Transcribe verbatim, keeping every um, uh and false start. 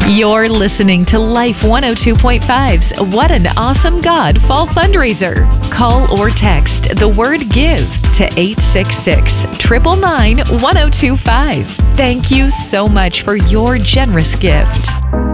You're listening to Life one oh two point five's What an Awesome God Fall Fundraiser. Call or text the word GIVE to eight six six, nine nine nine, one oh two five. Thank you so much for your generous gift.